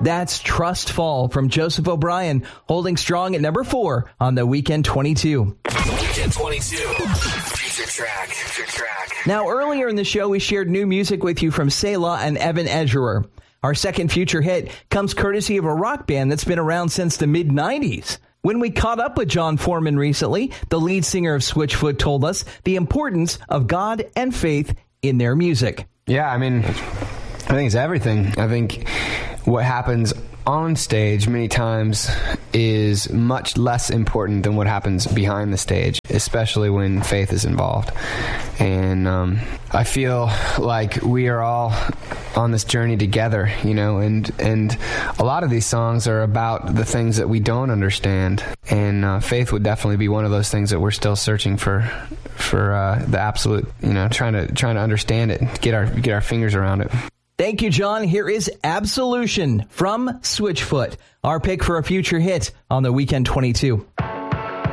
That's Trust Fall from Joseph O'Brien, holding strong at number 4 on the Weekend 22. Weekend 22. Feature track. Now, earlier in the show, we shared new music with you from Selah and Evan Edgerer. Our second future hit comes courtesy of a rock band that's been around since the mid-90s. When we caught up with John Foreman recently, the lead singer of Switchfoot told us the importance of God and faith in their music. Yeah, I mean, I think it's everything. I think what happens on stage many times is much less important than what happens behind the stage, especially when faith is involved. And I feel like we are all on this journey together, you know, and a lot of these songs are about the things that we don't understand. And faith would definitely be one of those things that we're still searching for the absolute, you know, trying to understand it, get our fingers around it. Thank you, John. Here is Absolution from Switchfoot, our pick for a future hit on the Weekend 22.